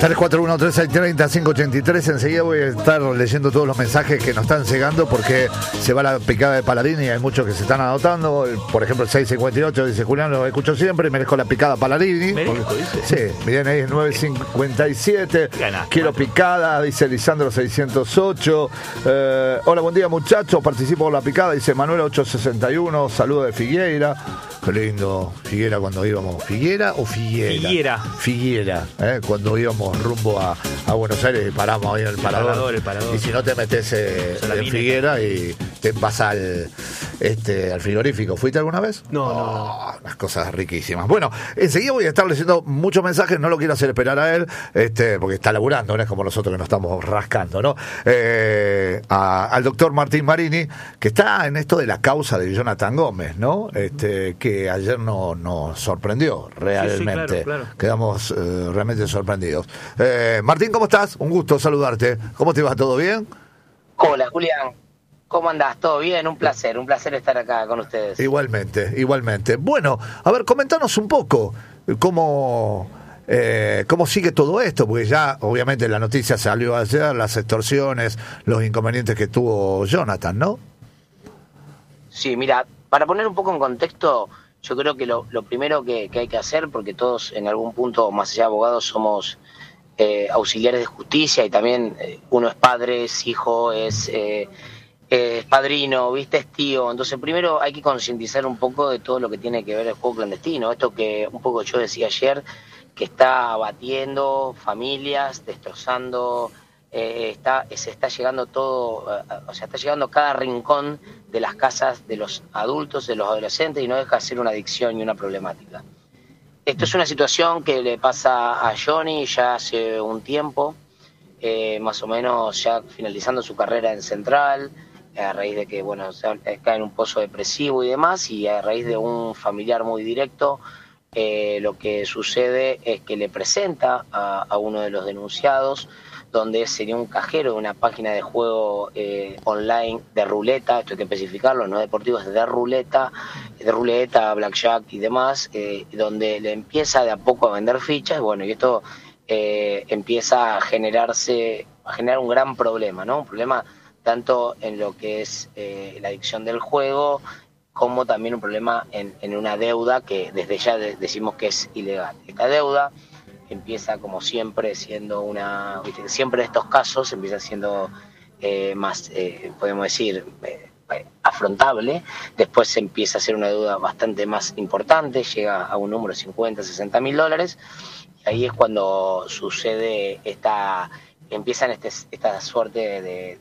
341-3630-583. Enseguida voy a estar leyendo todos los mensajes que nos están llegando porque se va la picada de Paladini y hay muchos que se están anotando. Por ejemplo, el 658 dice: Julián, lo escucho siempre, merezco la picada Paladini. ¿Merezco, dice? Sí, miren ahí, 957. Quiero picada, dice Lisandro 608. Hola, buen día, muchachos. Participo con la picada, dice Manuel 861. Saludo de Figueira. Qué lindo, Figuera cuando íbamos. ¿Figuera o Figuera? Figuera, cuando íbamos rumbo a Buenos Aires y paramos ahí en el parador. El parador. Y si no te metes en Figuera y te vas al frigorífico. ¿Fuiste alguna vez? No. Unas cosas riquísimas. Bueno, enseguida voy a estar leyendo muchos mensajes, no lo quiero hacer esperar a él, porque está laburando, no es como nosotros que nos estamos rascando, ¿no? Al doctor Martín Marini, que está en esto de la causa de Jonathan Gómez, ¿no? Que ayer nos sorprendió realmente. Sí, claro. Quedamos realmente sorprendidos. Martín, ¿cómo estás? Un gusto saludarte. ¿Cómo te va? ¿Todo bien? Hola, Julián. ¿Cómo andás? ¿Todo bien? Un placer estar acá con ustedes. Igualmente. Bueno, a ver, coméntanos un poco cómo sigue todo esto, porque ya obviamente la noticia salió ayer, las extorsiones, los inconvenientes que tuvo Jonathan, ¿no? Sí, mira, para poner un poco en contexto, yo creo que lo primero que hay que hacer, porque todos en algún punto, más allá de abogados, somos auxiliares de justicia y también uno es padre, es hijo, es padrino, viste, es tío. Entonces primero hay que concientizar un poco de todo lo que tiene que ver el juego clandestino. Esto que un poco yo decía ayer, que está abatiendo familias, destrozando, se está llegando todo, está llegando a cada rincón de las casas de los adultos, de los adolescentes, y no deja de ser una adicción y una problemática. Esto es una situación que le pasa a Johnny ya hace un tiempo, más o menos ya finalizando su carrera en Central, a raíz de que cae en un pozo depresivo y demás, y a raíz de un familiar muy directo, lo que sucede es que le presenta a uno de los denunciados, donde sería un cajero de una página de juego online de ruleta, esto hay que especificarlo, no deportivo, es de ruleta, blackjack y demás, donde le empieza de a poco a vender fichas, y esto empieza a generar un gran problema, ¿no? Un problema tanto en lo que es la adicción del juego, como también un problema en una deuda que desde ya decimos que es ilegal. Esta deuda empieza, como siempre, siendo siempre estos casos empieza siendo más, podemos decir, afrontable. Después se empieza a hacer una deuda bastante más importante, llega a un número de 50, 60 mil dólares, y ahí es cuando sucede empiezan esta suerte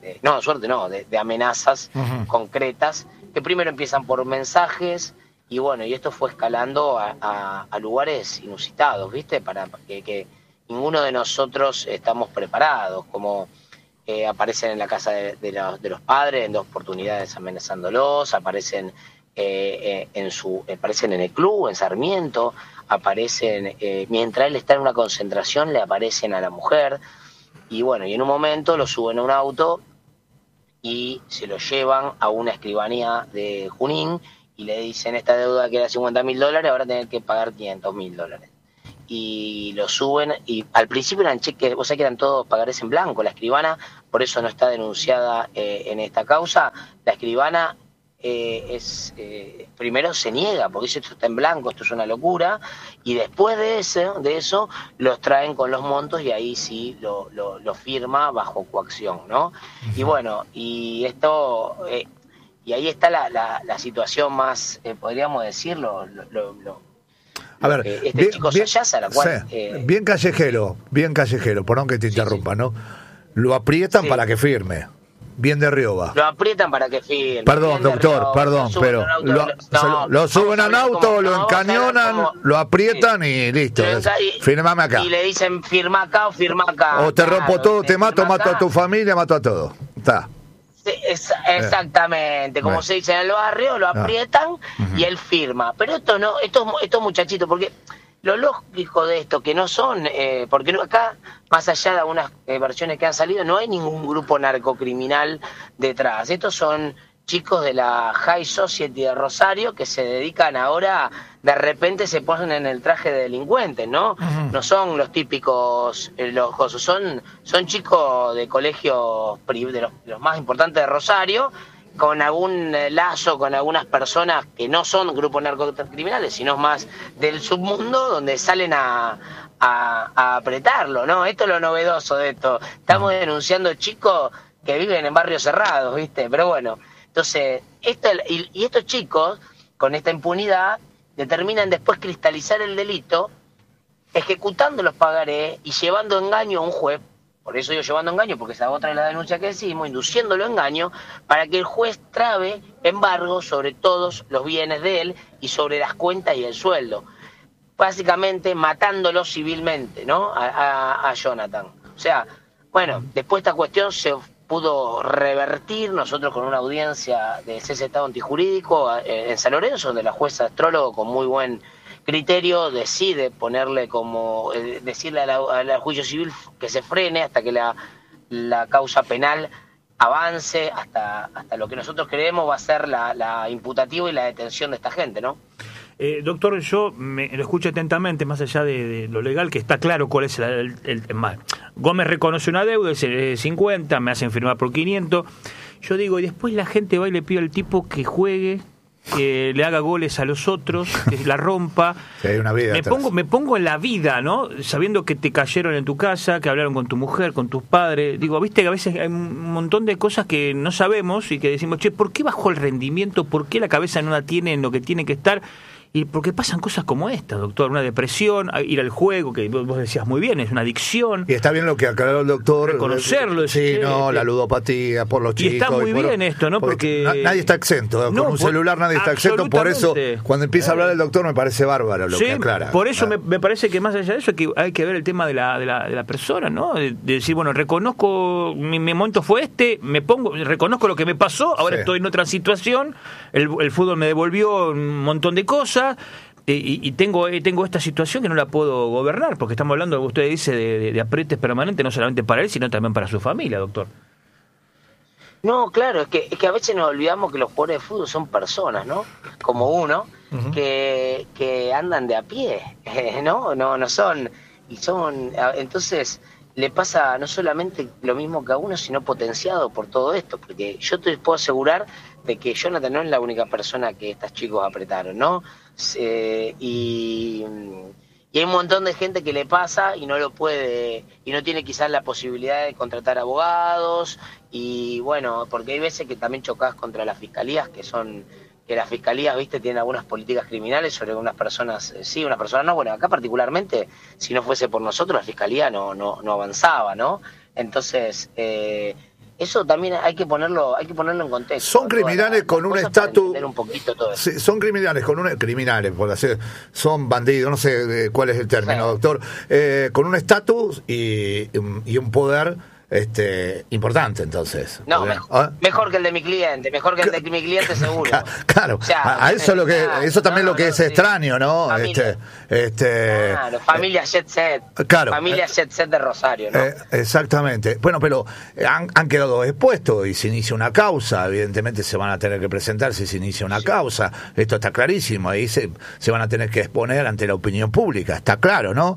de amenazas concretas, que primero empiezan por mensajes, y esto fue escalando a lugares inusitados, ¿viste? Para que ninguno de nosotros estamos preparados, como aparecen en la casa de los padres en 2 oportunidades amenazándolos, aparecen aparecen en el club, en Sarmiento, aparecen, mientras él está en una concentración, le aparecen a la mujer, y en un momento lo suben a un auto y se lo llevan a una escribanía de Junín, y le dicen: esta deuda que era 50 mil dólares, ahora tenés que pagar 500 mil dólares. Y lo suben, y al principio eran cheques, que eran todos pagares en blanco. La escribana, por eso no está denunciada en esta causa. La escribana primero se niega, porque dice: esto está en blanco, esto es una locura, y después de eso los traen con los montos, y ahí sí lo firma bajo coacción, ¿no? Y esto... y ahí está la situación más, podríamos decirlo, a ver, este chico Sayasa, la cual... bien callejero, perdón que te interrumpa, ¿no? Lo aprietan para que firme. Bien de Rioba. Lo aprietan para que firme. Perdón, doctor, pero lo suben a un auto, lo encañonan, lo aprietan y listo. Firmame acá. Y le dicen: firma acá o firma acá. O te rompo todo, te mato a tu familia, mato a todo. Está. Sí, exactamente, como se dice en el barrio, lo aprietan y él firma. Pero esto no, estos muchachitos, porque lo lógico de esto, que no son, porque acá, más allá de algunas versiones que han salido, no hay ningún grupo narcocriminal detrás. Estos son chicos de la High Society de Rosario que se dedican ahora, de repente se ponen en el traje de delincuentes, ¿no? Ujú. No son los típicos, son chicos de colegios de los más importantes de Rosario, con algún lazo con algunas personas que no son grupos narcocriminales, sino más del submundo, donde salen a apretarlo, ¿no? Esto es lo novedoso de esto. Estamos denunciando chicos que viven en barrios cerrados, ¿viste? Pero bueno, entonces, y estos chicos, con esta impunidad, determinan después cristalizar el delito, ejecutando los pagarés y llevando engaño a un juez. Por eso yo llevando engaño, porque esa otra es la denuncia que decimos, induciéndolo a engaño, para que el juez trabe embargo sobre todos los bienes de él y sobre las cuentas y el sueldo. Básicamente matándolo civilmente, ¿no? A Jonathan. O sea, bueno, después esta cuestión se pudo revertir, nosotros con una audiencia de cese de estado antijurídico en San Lorenzo, donde la jueza astrólogo con muy buen criterio decide ponerle como, decirle al juicio civil que se frene hasta que la causa penal avance, hasta lo que nosotros creemos va a ser la imputativa y la detención de esta gente, ¿no? Doctor, yo lo escucho atentamente, más allá de lo legal, que está claro cuál es el mal. Gómez reconoce una deuda, es 50, me hacen firmar por 500. Yo digo, y después la gente va y le pide al tipo que juegue, que le haga goles a los otros, que la rompa. Sí, hay una vida me pongo en la vida, ¿no? Sabiendo que te cayeron en tu casa, que hablaron con tu mujer, con tus padres. Digo, viste que a veces hay un montón de cosas que no sabemos y que decimos, che, ¿por qué bajó el rendimiento? ¿Por qué la cabeza no la tiene en lo que tiene que estar? Y porque pasan cosas como esta, doctor, una depresión, ir al juego, que vos decías muy bien, es una adicción. Y está bien lo que aclaró el doctor. Reconocerlo. Sí, la ludopatía por los chicos. Y está muy bien esto, ¿no? Porque nadie está exento, con un celular nadie está exento, por eso cuando empieza a hablar el doctor me parece bárbaro lo que aclara. Por eso me parece que más allá de eso que hay que ver el tema de la persona, ¿no? De decir, bueno, reconozco, mi momento fue reconozco lo que me pasó, ahora estoy en otra situación, el fútbol me devolvió un montón de cosas, y tengo esta situación que no la puedo gobernar, porque estamos hablando, como usted dice, de aprietes permanentes, no solamente para él, sino también para su familia, doctor. No, claro, es que a veces nos olvidamos que los jugadores de fútbol son personas, ¿no? Como uno, que andan de a pie, no son, entonces le pasa no solamente lo mismo que a uno, sino potenciado por todo esto, porque yo te puedo asegurar de que Jonathan no es la única persona que estos chicos apretaron, ¿no? Y hay un montón de gente que le pasa y no lo puede, y no tiene quizás la posibilidad de contratar abogados, y bueno, porque hay veces que también chocás contra las fiscalías, que las fiscalías, viste, tienen algunas políticas criminales sobre unas personas, sí, unas personas no, bueno, acá particularmente, si no fuese por nosotros, la fiscalía no avanzaba, ¿no? Entonces, eso también hay que ponerlo en contexto. Son criminales con un estatus. Sí, son criminales criminales, por decir, son bandidos, no sé cuál es el término, doctor, con un estatus y un poder importante, entonces. No, mejor que el de mi cliente, seguro. Claro, o sea, a eso eso también lo que es extraño, ¿no? Claro, familia Jet Set. Claro. Familia Jet Set de Rosario, ¿no? Exactamente. Bueno, pero han quedado expuestos y se inicia una causa, evidentemente se van a tener que presentar si se inicia una causa. Esto está clarísimo, ahí se van a tener que exponer ante la opinión pública, está claro, ¿no?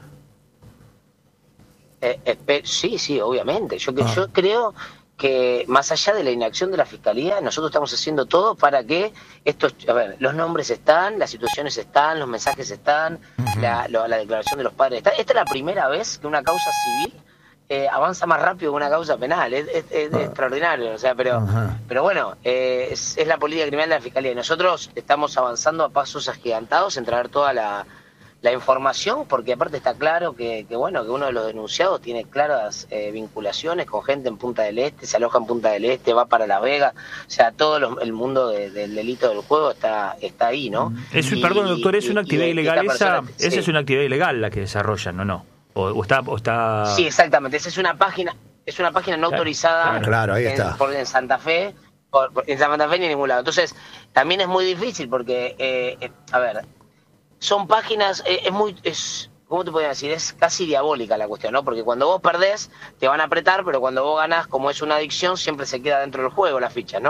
Sí, obviamente. Yo creo que más allá de la inacción de la Fiscalía, nosotros estamos haciendo todo para que los nombres están, las situaciones están, los mensajes están, la declaración de los padres está. Esta es la primera vez que una causa civil avanza más rápido que una causa penal. Es extraordinario, o sea, pero bueno, es la política criminal de la Fiscalía. Y nosotros estamos avanzando a pasos agigantados en traer toda la información, porque aparte está claro que uno de los denunciados tiene claras vinculaciones con gente en Punta del Este, se aloja en Punta del Este, va para Las Vegas, o sea, todo el mundo del delito del juego está ahí, ¿no? Perdón, doctor, ¿es una actividad ilegal esa? Esa es una actividad ilegal la que desarrollan, ¿o no? ¿O está...? Sí, exactamente, esa es una página no autorizada. Claro, ahí está. En Santa Fe, en Santa Fe ni en ningún lado. Entonces, también es muy difícil porque, son páginas, ¿cómo te podría decir? Es casi diabólica la cuestión, ¿no? Porque cuando vos perdés, te van a apretar, pero cuando vos ganás, como es una adicción, siempre se queda dentro del juego la ficha, ¿no?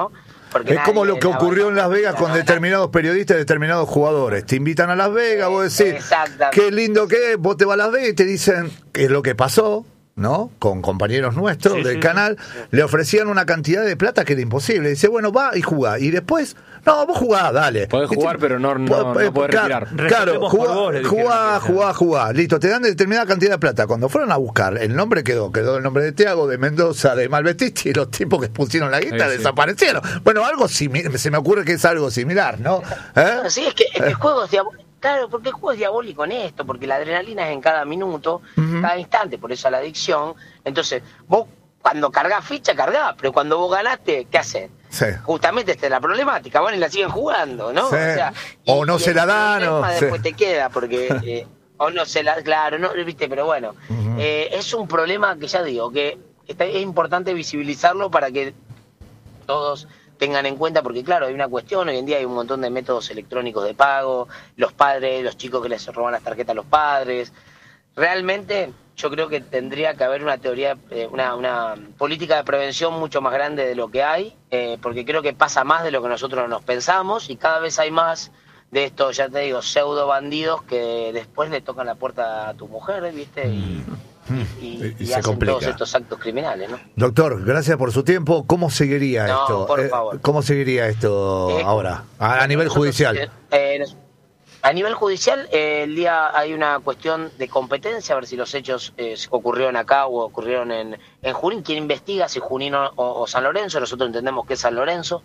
Porque es como lo que ocurrió en Las Vegas con determinados periodistas y determinados jugadores. Te invitan a Las Vegas, vos decís, qué lindo que es, vos te vas a Las Vegas y te dicen qué es lo que pasó, ¿no? Con compañeros nuestros del canal, le ofrecían una cantidad de plata que era imposible. Dice, bueno, va y jugá. Y después, no, vos jugá, dale. Podés jugar, pero no podés retirar. Claro, jugá. Listo, te dan determinada cantidad de plata. Cuando fueron a buscar, el nombre quedó el nombre de Thiago, de Mendoza, de Malvestiti, y los tipos que pusieron la guita desaparecieron. Bueno, algo similar, se me ocurre que es algo similar, ¿no? Sí, es que el juego es diabólico. Claro, porque el juego es diabólico en esto, porque la adrenalina es en cada minuto, cada instante, por eso la adicción. Entonces, vos cuando cargás ficha, cargás, pero cuando vos ganaste, ¿qué haces? Sí. Justamente esta es la problemática, van y la siguen jugando, ¿no? Sí. O no se la dan, o... Después te queda, porque... o no se la... Claro, no, viste, pero bueno. Es un problema que ya digo, que es importante visibilizarlo para que todos tengan en cuenta, porque claro, hay una cuestión, hoy en día hay un montón de métodos electrónicos de pago, los padres, los chicos que les roban las tarjetas a los padres. Realmente yo creo que tendría que haber una teoría, una política de prevención mucho más grande de lo que hay, porque creo que pasa más de lo que nosotros nos pensamos y cada vez hay más de estos, ya te digo, pseudo bandidos que después le tocan la puerta a tu mujer, ¿viste? Y se hacen complica. todos estos actos criminales, ¿no? Doctor, gracias por su tiempo. ¿Cómo seguiría esto? Por favor. ¿Cómo seguiría esto ahora? A nivel judicial. A nivel judicial, el día hay una cuestión de competencia, a ver si los hechos ocurrieron acá o ocurrieron en Junín. ¿Quién investiga? Si Junín o San Lorenzo. Nosotros entendemos que es San Lorenzo.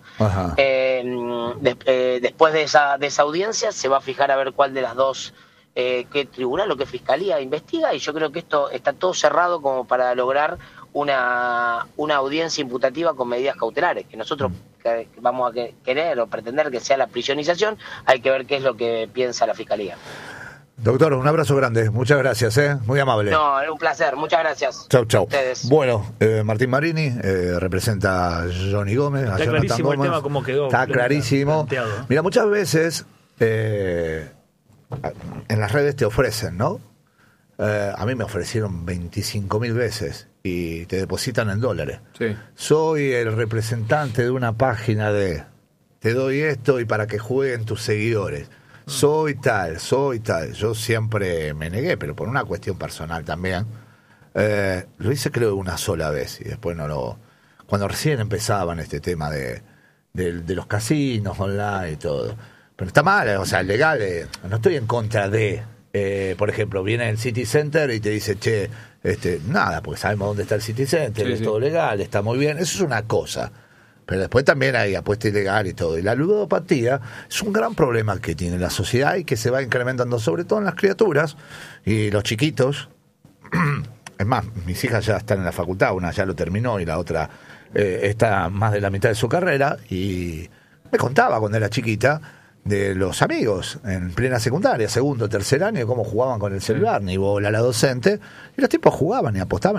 Después de esa audiencia se va a fijar a ver cuál de las dos, qué tribunal o qué fiscalía investiga, y yo creo que esto está todo cerrado como para lograr una audiencia imputativa con medidas cautelares, que nosotros vamos a querer o pretender que sea la prisionización. Hay que ver qué es lo que piensa la fiscalía. Doctor, un abrazo grande, muchas gracias, muy amable. No, es un placer, muchas gracias. Chau. Bueno, Martín Marini representa a Johnny Gómez. Está clarísimo el tema, cómo quedó. Está clarísimo. Planteado. Mira, muchas veces en las redes te ofrecen, ¿no? A mí me ofrecieron 25.000 veces y te depositan en dólares. Sí. Soy el representante de una página te doy esto y para que jueguen tus seguidores. Soy tal. Yo siempre me negué, pero por una cuestión personal también. Lo hice creo una sola vez y después no lo... Cuando recién empezaban este tema de los casinos online y todo. Pero está mal, o sea, legal, no estoy en contra de... por ejemplo, viene el City Center y te dice, che, nada, porque sabemos dónde está el City Center, es todo legal, está muy bien, eso es una cosa. Pero después también hay apuesta ilegal y todo. Y la ludopatía es un gran problema que tiene la sociedad y que se va incrementando, sobre todo en las criaturas y los chiquitos. Es más, mis hijas ya están en la facultad, una ya lo terminó y la otra está más de la mitad de su carrera. Y me contaba cuando era chiquita de los amigos en plena secundaria, segundo, tercer año, cómo jugaban con el celular, ni bola la docente, y los tipos jugaban y apostaban.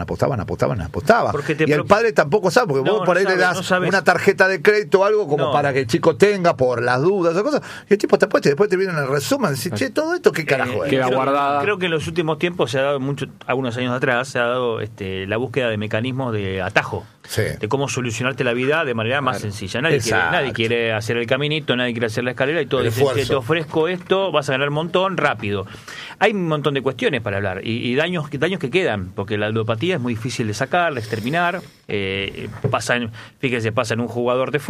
Y el padre tampoco sabe, porque vos por ahí le das una tarjeta de crédito o algo como para que el chico tenga por las dudas o cosas, y el tipo te apuesta y después te viene en el resumen y decís, che, todo esto qué carajo es. Queda guardada. Creo que en los últimos tiempos se ha dado algunos años atrás, se ha dado la búsqueda de mecanismos de atajo, de cómo solucionarte la vida de manera más sencilla. Nadie quiere hacer el caminito, nadie quiere hacer la escalera y todo. Dicen, che, te ofrezco esto, vas a ganar un montón rápido. Hay un montón de cuestiones para hablar y daños que quedan, porque la ludopatía es muy difícil de sacar, de exterminar. Pasa en un jugador de fútbol.